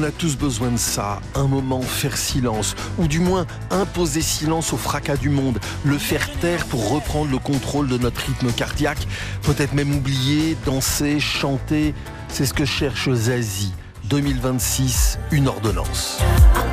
a tous besoin de ça, un moment faire silence, ou du moins imposer silence au fracas du monde, le faire taire pour reprendre le contrôle de notre rythme cardiaque, peut-être même oublier, danser, chanter, c'est ce que cherche Zazie. 2026, une ordonnance.